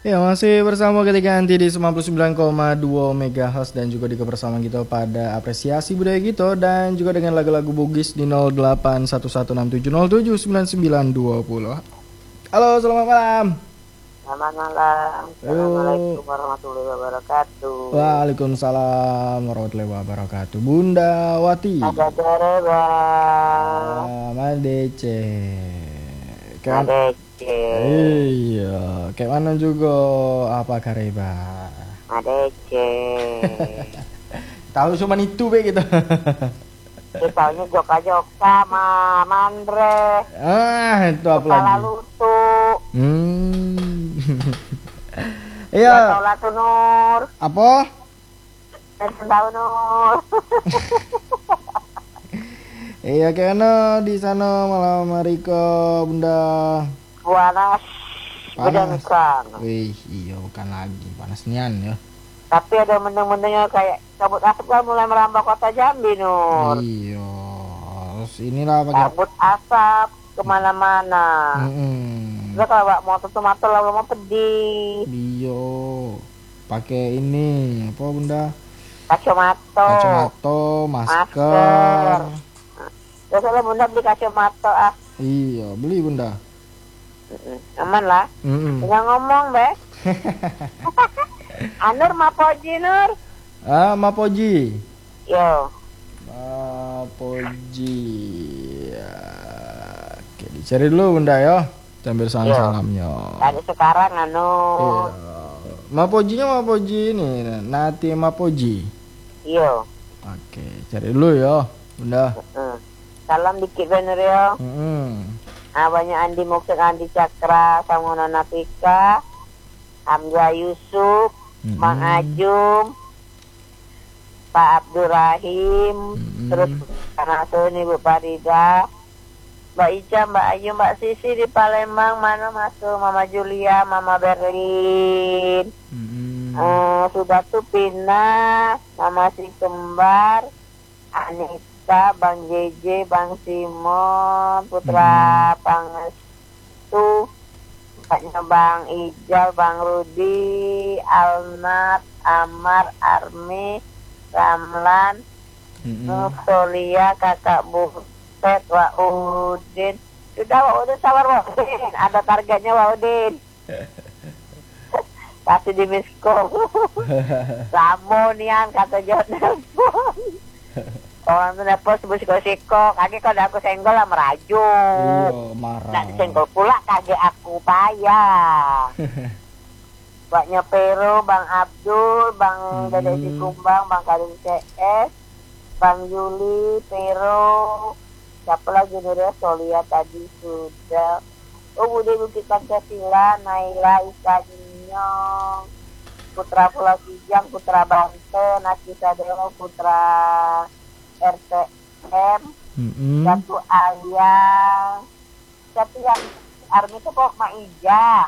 Ya, masih bersama ketika nanti di 99,2 MHz dan juga di kebersamaan kita pada apresiasi budaya kita dan juga dengan lagu-lagu Bugis di 081167079920. Halo, selamat malam. Selamat malam. Assalamualaikum Ayo. warahmatullahi wabarakatuh. Waalaikumsalam warahmatullahi wabarakatuh. Bunda Wati. Ada dereba. Madece. Kan? Adece. Iya, kayak mana juga apa kareba? Adece. Tahu cuma itu be gitu. Kitanya joka-joka mandre. Itu apa Kepala lagi? lutuk. Iya. Tahu latu nur. Apa? Tahu nur. Iya kayaknya di sana malam hari ke Bunda. Panas. Panas. Bedangkan. Wih, iya bukan lagi panas nian ya. Tapi ada mendung-mendungnya kayak kabut asap kan mulai merambah kota Jambi nur. Iya. Terus inilah pakai. Kabut asap kemana-mana. Udah kalau bawa motor tuh motor lah mau pedih. Iya. Pakai ini apa Bunda? Kacamata. Kacamata, masker. Terus lah bunda beli kacamata ah. Iya, beli Bunda. Aman lah. Jangan ngomong be. Anur Mapoji Nur. Mapoji. Yo. Mapoji. Ya. Oke, dicari dulu Bunda ya. Sambil salamnya. Tadi sekarang anu. Iya. Mapojinya Mapoji ini, Nati Mapoji. Yo. Oke, cari dulu ya, Bunda. Salam dikit bener ya. Banyak Andi Moksek, Andi Cakra, sama Nona Pika, Hamzah Yusuf, Mang Ajum, Pak Abdurrahim, terus anak Sony, Bu Farida, Mbak Ica, Mbak Ayu, Mbak Sisi di Palembang, mana masuk Mama Julia, Mama Berlin, sudah tuh Pina, Mama Si Kembar, Anissa, Bang JJ, Bang Simon, Putra Pangestu, Paknya Bang Ijal, Bang Rudi, Alnat, Amar, Armi, Ramlan, Solia, Kakak Butet, Wak Udin. Sudah Wak Udin, sabar Wak Udin, ada targetnya Wak Udin. Kasih di miskom. Samonian kata Jordan. Orang tuh dapet sebut-siko-siko. Kaki kalau aku senggol lah merajuk. Iya, marah. Nak disenggol pula kaki aku payah. Baknya Pero, Bang Abdul, Bang Dede Sikumbang, Bang Karim CS, Bang Yuli, Pero. Siapa lagi nih Solia tadi sudah. Oh Budi Bukit Pancasila, Naila, Ika Jinyong, Putra Pulau Kijang, Putra Banten, Nakisa Dewa, Putra RTM, satu Ayang, satu yang Army itu kok Mak Ija.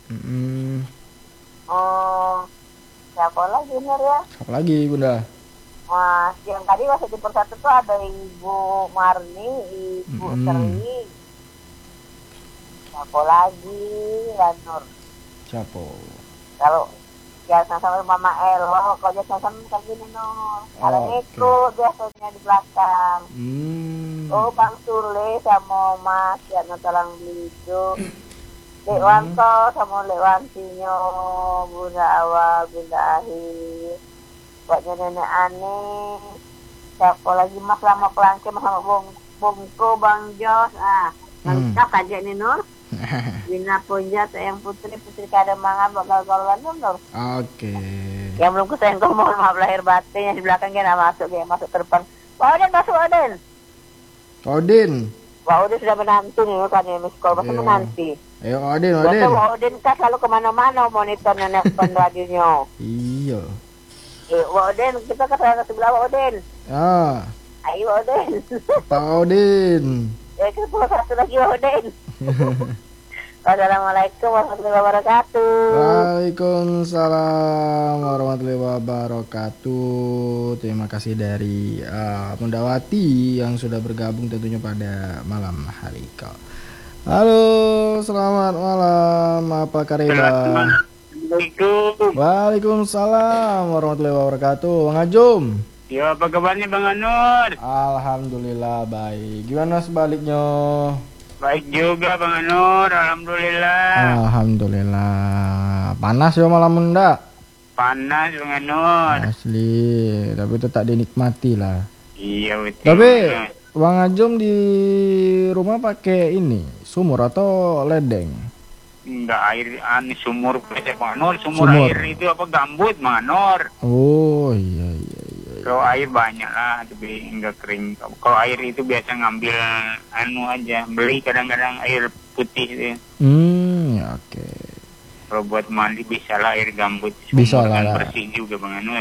Oh, siapa lagi bener ya? Apa lagi Bunda? Mas, yang tadi masih di persatu tuh ada Ibu Marni, Ibu Seri. Siapa lagi? Lanur. Siapa? Kalau ya sama Mama Elo, kalau dia sama kayak gini Nur. Kalau ikut biasanya di belakang. Oh Bang Sule sama Mas ya Natalang Blijo. Dek Wanto sama Dek Wantinya, Bunda Awal, Bunda Akhir. Buatnya Nenek Ani. Siapa lagi Mas Lama Pelangke, Mas Lama Bongko, Bang Jos. Lengkap aja nih Nur. Bina Ponja, yang Putri Kademangan, bakal galuan Nur. Oke. Yang belum kesenggol mohon maaf lahir batin, yang di belakangnya nggak masuk, kayak masuk ke depan. Pak Odin masuk Odin. Pak Odin sudah menanti nih kan ya miskol, masih menanti. Ayo Odin. Pak Odin kan selalu kemana-mana monitornya nelfon radionya. Iya. Pak Odin, kita ke sebelah Pak Odin. Ayo Odin. Pak Odin. Kita pulang satu lagi Pak Odin. Assalamualaikum warahmatullahi wabarakatuh. Waalaikumsalam warahmatullahi wabarakatuh. Terima kasih dari Bunda Wati yang sudah bergabung tentunya pada malam hari ini. Halo, selamat malam. Apa kabar? Assalamualaikum. Waalaikumsalam warahmatullahi wabarakatuh. Bang Ajum. Ya, apa kabarnya Bang Anur? Alhamdulillah baik. Gimana sebaliknya? Baik juga Bang Anur, alhamdulillah. Alhamdulillah. Panas ya malam enggak? Panas Bang Anur. Asli, tapi tetap dinikmati lah. Iya betul. Tapi Bang Ajum di rumah pakai ini, sumur atau ledeng? Enggak, air sumur Bang Anur. Sumur air itu apa gambut Bang Anur. Oh iya. Kalau air banyak lah, tapi enggak kering. Kalau air itu biasa ngambil aja, beli kadang-kadang air putih itu. Ya oke. Kalau buat mandi bisa lah air gambut. Bisa lah. Bersih juga Bang Anur.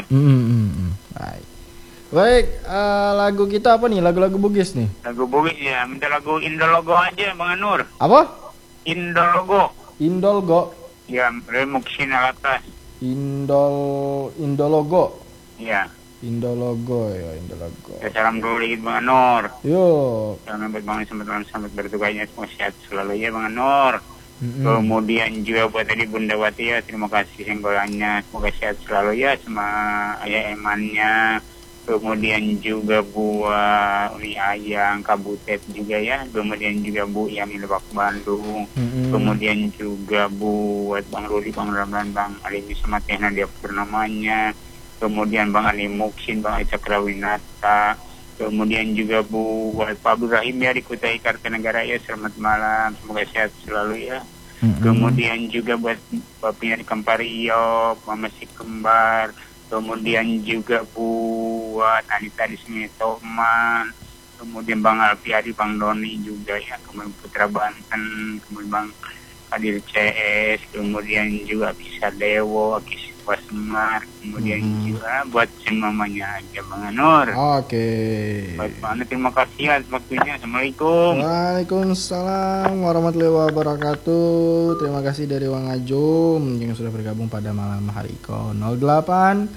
Baik, lagu kita apa nih? Lagu-lagu Bugis nih? Lagu Bugis ya, minta lagu Indologo aja Bang Anur. Apa? Indologo. Indolgo. Ya, remuksin alatas. Indologo. Ya. Indologo. Ya, salam dulu dikit Bang Anur. Yo. Salam buat Bang selamat bertugasnya, semua sehat selalu ya Bang Anur. Kemudian juga buat tadi Bunda Wati ya, terima kasih senggolannya, semoga sehat selalu ya sama ayah emannya. Kemudian juga buat Uni Ayang Kabutet juga ya, kemudian juga Bu yang di Lebak Bandung. Kemudian juga buat Bang Rudi, Bang Ramlan, Bang Alimi sama Teh Nadia Purnamanya. Kemudian Bang Ali Muksin, Bang Aisyah Krawinata. Kemudian juga buat Pak Ibrahim ya di Kutai Kartanegara ya, selamat malam, semoga sehat selalu ya. Kemudian juga buat Bapinya di Kampario, Mama Si Kembar. Kemudian juga buat Anita di sini Toman. Kemudian Bang Alfiadi, Bang Doni juga ya, kemudian Putra Banten, kemudian Bang Kadir CS, kemudian juga Bisa Dewo, Kiswa Semar, kemudian juga buat semuanya aja Bang Anur. Oke. Baik Bang Anur, terima kasih atas waktunya. Assalamualaikum. Waalaikumsalam warahmatullahi wabarakatuh. Terima kasih dari Bang Ajum yang sudah bergabung pada malam hari ko 08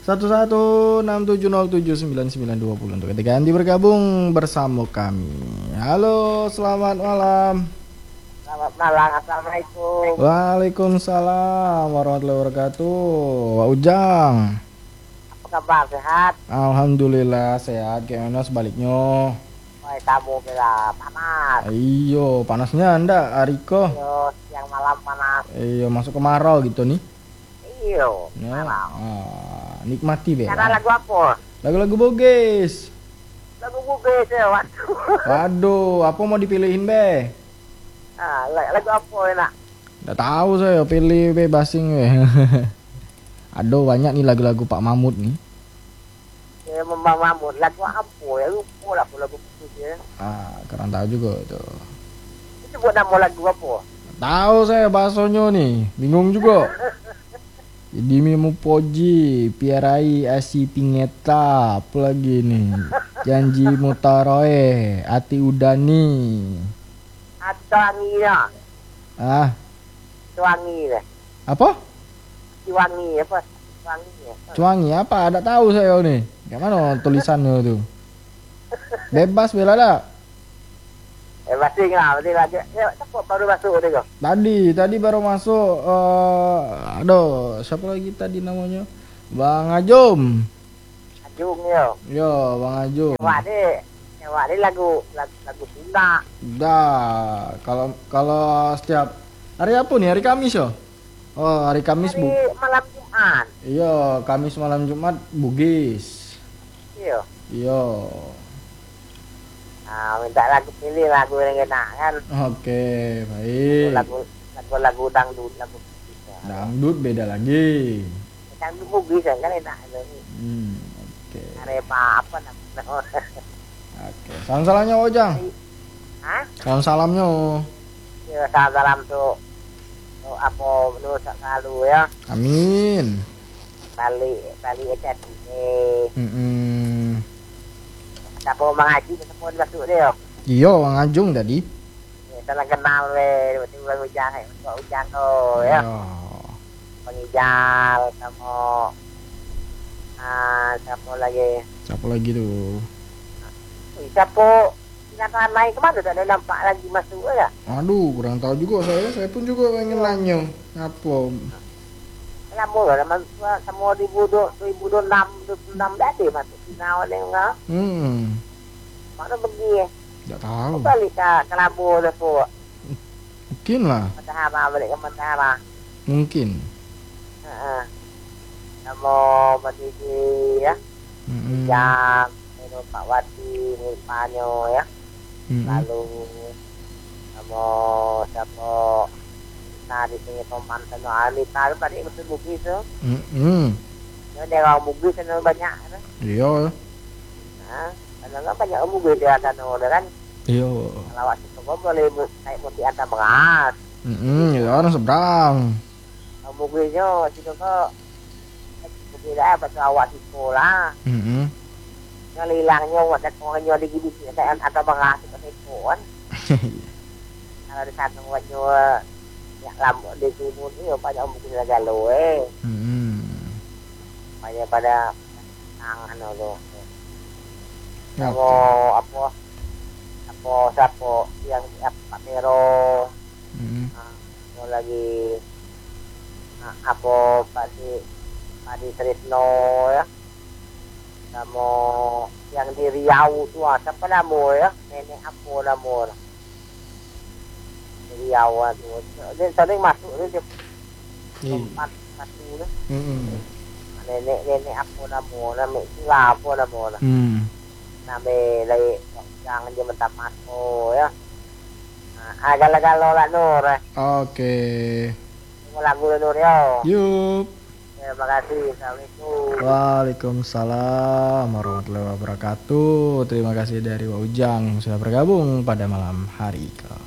1167079920 untuk ketika Anda bergabung bersama kami. Halo, selamat malam. Selamat malam, assalamualaikum. Waalaikumsalam warahmatullahi wabarakatuh. Wak Ujang. Apa kabar, sehat? Alhamdulillah sehat. Gimana sebaliknya? Wah, tamu bila panas. Iyo, panasnya anda, Ariko. Iyo, siang malam panas. Iyo, masuk kemarau gitu nih. Iyo, Ya. malam. Nikmati be. Cara lagu apa? Lagu-lagu Bugis. Lagu Bugis ya, waduh. Waduh, apa mau dipilihin be? Lagu apa enak? Nggak tahu saya, pilih bebasin be. Aduh, banyak nih lagu-lagu Pak Mahmud nih. Ya, Mbak Mahmud, lagu apa ya? Lupa lah lagu Bugis ya. Kurang tahu juga tuh. Itu buat nama lagu apa? Tahu saya bahasanya nih, bingung juga. Jadi Mimu Poji, Piarai Asi Pingeta, apa lagi nih? Janji Mutaroe, Ati Udani. Wangi ya. Wangi deh. Apa? Wangi apa? Wangi ya. Cuangi apa? Ada tahu saya nih. Gimana tulisannya tuh? Bebas bela dah. Masih nggak? Masih lagi. Ya, baru masuk deh kok. Tadi baru masuk. Aduh, siapa lagi tadi namanya? Bang Ajum. Ajung ya. Yo, Bang Ajum. Wah deh lagu Sunda. Dah, kalau setiap hari apa nih? Hari Kamis ya? Oh, hari Kamis Hari malam Jumat. Iya, Kamis malam Jumat Bugis. Iya. Minta lagu, pilih lagu yang enak kan. Oke, baik. Lagu dangdut, lagu Bugis ya. Dangdut beda lagi. Dangdut Bugis kan enak ini. Oke. Arepa apa namanya? Oke. Salam-salamnya Ojang. Hah? Salam-salamnya. Ya, salam tuh. Apa lu selalu ya. Amin. Bali aja sih. Siapa mau mengaji ketemu masuk dia. Iya, Bang Ajung tadi. Ya, salah kenal tiba-tiba Ujang ya. Bang Ijal sama siapa lagi tuh? Siapa kenyataan lain kemana tak ada nampak lagi masuk ya? Aduh, kurang tahu juga saya pun juga pengen nanya. Apa? lama lah nama semua 2006 tadi masuk final ni enggak. Mana pergi Enggak tahu. balik ke Labu dah po. Mungkin lah. Matahari balik ke Matahari. Mungkin. Heeh. Nama Madiji ya. Yang itu Pak Wati Mirpanyo ya. Lalu nama siapa di sini teman sama Alita tadi itu Bugis tu. Dia orang Bugis sana banyak kan. Iya. Karena banyak Bugis dia sana kan. Iya. Kalau awak semua boleh naik muti antar beras. Ya orang seberang. Bugisnya situ ke Bugis dah pasal awak di sekolah. Ngelilangnya ada orangnya di gigi saya antar beras itu telepon. Kalau di sana orangnya ya lama di timur ni banyak mungkin dah galau banyak pada tangan tu. Apa siapa yang Pak Tero. Lagi apa Padi Trisno ya. Sama yang di Riau tu siapa nama ya? Nenek apa nama? Riau tu. Dia sering masuk dia tempat satu tu. Nenek apa nama Sila apa nama. Nama lagi jangan dia mentah masuk ya. Agak-agak lah Nur. Oke. Lagu Nur ya. Yup. Terima kasih. Assalamualaikum. Waalaikumsalam warahmatullahi wabarakatuh. Terima kasih dari Wa Ujang yang sudah bergabung pada malam hari.